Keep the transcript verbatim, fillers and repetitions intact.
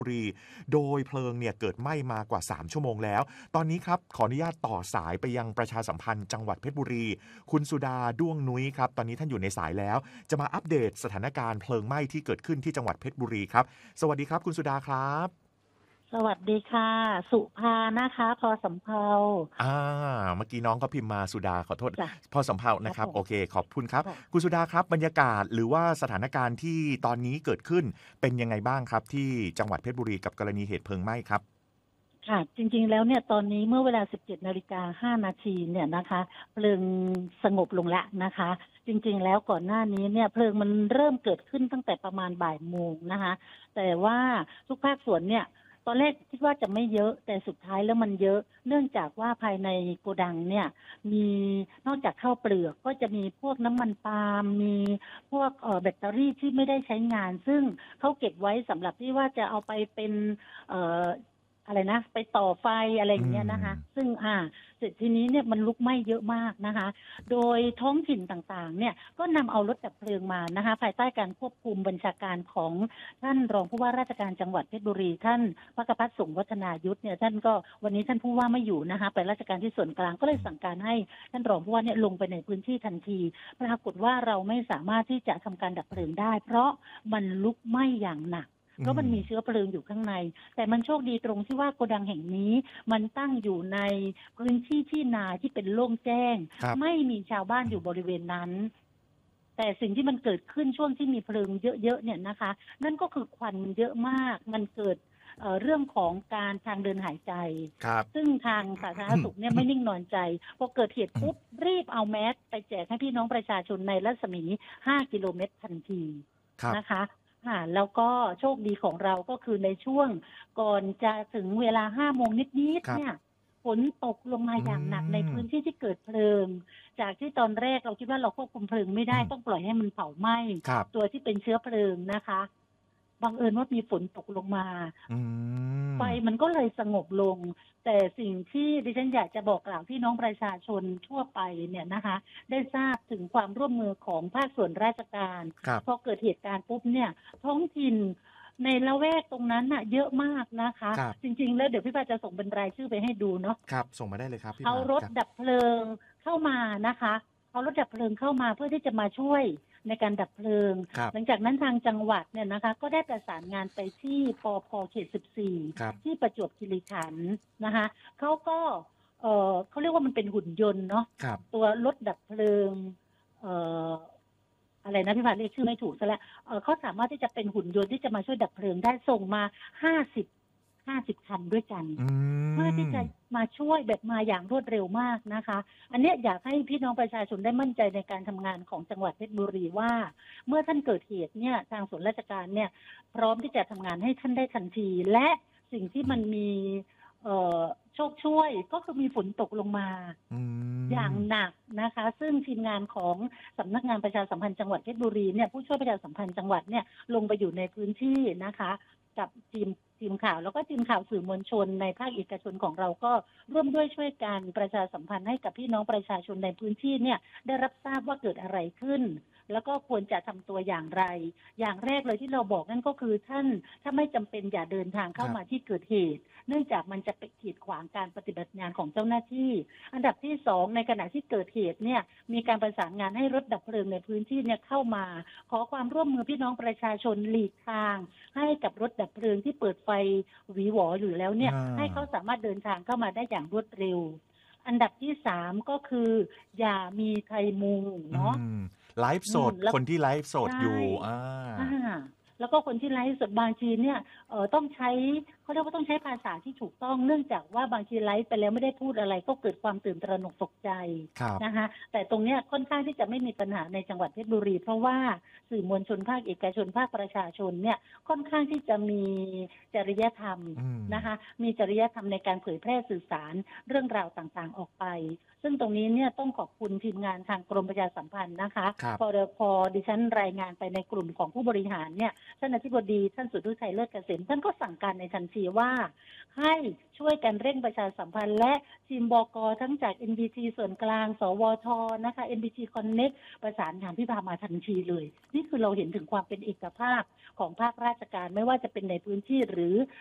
บุรีโดยเพลิงเนี่ยเกิดไหม้มากว่าสามชั่วโมงแล้วตอนนี้ครับขออนุญาตต่อสายไปยังประชาสัมพันธ์จังหวัดเพชรบุรีคุณสุดาด้วงนุ้ยครับตอนนี้ท่านอยู่ในสายแล้วจะมาอัปเดตสถานการณ์เพลิงไหม้ที่เกิดขึ้นที่จังหวัดเพชรบุรีครับสวัสดีครับคุณสุดาครับสวัสดีค่ะสุภานะคะพอสำเภาอ่าเมื่อกี้น้องเขาพิมพ์มาสุดาขอโทษจ้ะพอสำเภาครันะครับโอเคบผมขอบคุณครับค่ะคุณสุดาครับบรรยากาศหรือว่าสถานการณ์ที่ตอนนี้เกิดขึ้นเป็นยังไงบ้างครับที่จังหวัดเพชรบุรีกับกรณีเหตุเพลิงไหม้ครับค่ะจริงๆแล้วเนี่ยตอนนี้เมื่อเวลา สิบเจ็ดนาฬิกาห้านาทีเนี่ยนะคะเพลิงสงบลงแล้วนะคะจริงๆแล้วก่อนหน้านี้เนี่ยเพลิงมันเริ่มเกิดขึ้นตั้งแต่ประมาณบ่ายโมงนะคะแต่ว่าทุกภาคส่วนเนี่ยตอนแรกคิดว่าจะไม่เยอะแต่สุดท้ายแล้วมันเยอะเนื่องจากว่าภายในโกดังเนี่ยมีนอกจากข้าวเปลือกก็จะมีพวกน้ำมันปาล์มมีพวกเอ่อแบตเตอรี่ที่ไม่ได้ใช้งานซึ่งเขาเก็บไว้สำหรับที่ว่าจะเอาไปเป็นเอ่ออะไรนะไปต่อไฟอะไรออืย่างเงี้ยมนะคะซึ่งอ่าเสร็จทีนี้เนี่ยมันลุกไหม้เยอะมากนะคะโดยท้องถิ่นต่างๆเนี่ยก็นำเอารถดับเพลิงมานะคะภายใต้การควบคุมบัญชาการของท่านรองผู้ว่าราชการจังหวัดเพชรบุรีท่านพระกพัฒน์สงฆ์วัฒนายุทธเนี่ยท่านก็วันนี้ท่านผู้ว่าไม่อยู่นะคะไปราชการที่ส่วนกลางก็เลยสั่งการให้ท่านรองผู้ว่าเนี่ยลงไปในพื้นที่ทันทีปรากฏว่าเราไม่สามารถที่จะทำการดับเพลิงได้เพราะมันลุกไหม้อย่างหนักเพอืมราะมันมีเชื้อเพลิงอยู่ข้างในแต่มันโชคดีตรงที่ว่าโกดังแห่งนี้มันตั้งอยู่ในพื้นที่ที่นาที่เป็นโล่งแจ้งครับไม่มีชาวบ้านอยู่บริเวณนั้นแต่สิ่งที่มันเกิดขึ้นช่วงที่มีเพลิงเยอะๆเนี่ยนะคะนั่นก็คือควันมันเยอะมากมันเกิดเอ่อเรื่องของการทางเดินหายใจครับซึ่งทางสาธารณสุขเนี่ยไม่นิ่งนอนใจพอเกิดเหตุปุ๊บรีบเอาแมสไปแจกให้พี่น้องประชาชนในรัศมีห้ากิโลเมตรทันทีครับนะคะค่ะแล้วก็โชคดีของเราก็คือในช่วงก่อนจะถึงเวลาห้าโมงนิดครับๆเนี่ยฝนตกลงมาอือย่างหนักในมพื้นที่ที่เกิดเพลิงจากที่ตอนแรกเราคิดว่าเราควบคุมเพลิงไม่ได้ต้องปล่อยให้มันเผาไหม้ครับตัวที่เป็นเชื้อเพลิงนะคะบังเอิญว่ามีฝนตกลงมาอืไฟมมันก็เลยสงบลงแต่สิ่งที่ดิฉันอยากจะบอกกล่าวพี่น้องประชาชนทั่วไปเนี่ยนะคะได้ทราบถึงความร่วมมือของภาคส่วนราชการครับพอเกิดเหตุการณ์ปุ๊บเนี่ยท้องถิ่นในละแวกตรงนั้นน่ะเยอะมากนะคะครับจริงๆแล้วเดี๋ยวพี่ปาจะส่งเป็นรายชื่อไปให้ดูเนาะครับส่งมาได้เลยครับพี่เอารถปานครับดับเพลิงเข้ามานะคะเอารถดับเพลิงเข้ามาเพื่อที่จะมาช่วยในการดับเพลิงครับหลังจากนั้นทางจังหวัดเนี่ยนะคะก็ได้ประสานงานไปที่ปภเขตสิบสี่ครับที่ประจวบคีรีขันธ์นะคะเขาก็เอ่อเขาเรียกว่ามันเป็นหุ่นยนต์เนาะครับตัวรถดับเพลิงเอ่ออะไรนะพี่พาเรียกชื่อไม่ถูกซะแล้วเอ่อเขาสามารถที่จะเป็นหุ่นยนต์ที่จะมาช่วยดับเพลิงได้ส่งมาห้าสิบห้าสิบคันด้วยกันอืเพื่อที่มจะมาช่วยแบบมาอย่างรวดเร็วมากนะคะ อันเนี้ยอยากให้พี่น้องประชาชนได้มั่นใจในการทำงานของจังหวัดเพชรบุรีว่าเมื่อท่านเกิดเหตุเนี่ยทางส่วนราชการเนี่ยพร้อมที่จะทำงานให้ท่านได้ทันทีและสิ่งที่มันมีเอ่อโชคช่วยก็คือมีฝนตกลงมาอือย่างมหนักนะคะซึ่งทีมงานของสำนักงานประชาสัมพันธ์จังหวัดเพชรบุรีเนี่ยผู้ช่วยประชาสัมพันธ์จังหวัดเนี่ยลงไปอยู่ในพื้นที่นะคะกับทีมทีมข่าวแล้วก็ทีมข่าวสื่อมวลชนในภาคเอกชนของเราก็ร่วมด้วยช่วยกันประชาสัมพันธ์ให้กับพี่น้องประชาชนในพื้นที่เนี่ยได้รับทราบว่าเกิดอะไรขึ้นแล้วก็ควรจะทำตัวอย่างไรอย่างแรกเลยที่เราบอกนั่นก็คือท่านถ้าไม่จำเป็นอย่าเดินทางคเข้ารับมาที่เกิดเหตุเนื่องจากมันจะไปกีดขวางการปฏิบัติงานของเจ้าหน้าที่อันดับที่สองในขณะที่เกิดเหตุเนี่ยมีการประสานงานให้รถดับเพลิงในพื้นที่เนี่ยเข้ามาขอความร่วมมือพี่น้องประชาชนหลีกทางให้กับรถดับเพลิงที่เปิดไฟหวีหวออยู่แล้วเนี่ยอาให้เขาสามารถเดินทางเข้ามาได้อย่างรวดเร็วอันดับที่สามก็คืออย่ามีใครมุงอืเนาะมไลฟ์สดอืมแล้วคนที่ไลฟ์สดใช่อยู่อาอ่าแล้วก็คนที่ไลฟ์สดบางทีเนี่ยเอ่อต้องใช้เขาเรียกว่าต้องใช้ภาษาที่ถูกต้องเนื่องจากว่าบางทีไลฟ์ไปแล้วไม่ได้พูดอะไรก็เกิดความตื่นตระหนกตกใจครับนะคะแต่ตรงเนี้ยค่อนข้างที่จะไม่มีปัญหาในจังหวัดเพชรบุรีเพราะว่าสื่อมวลชนภาคเอกชนภาคประชาชนเนี่ยค่อนข้างที่จะมีจริยธรรมอืมนะคะมีจริยธรรมในการเผยแพร่สื่อสารเรื่องราวต่างๆออกไปซึ่งตรงนี้เนี่ยต้องขอบคุณทีมงานทางกรมประชาสัมพันธ์นะคะครับพอพอดิฉันรายงานไปในกลุ่มของผู้บริหารเนี่ยท่านอธิบดีท่านสุทธิชัยเลิศเกษมท่านก็สั่งการในทันทีทีว่าให้ช่วยกันเร่งประชาสัมพันธ์และทีมบก.ทั้งจาก เอ็น บี ที ส่วนกลางสวทนะคะ เอ็น บี ที Connect ประสานงานพี่พามาทันทีเลยนี่คือเราเห็นถึงความเป็นเอกภาพของภาคราชการไม่ว่าจะเป็นในพื้นที่หรือ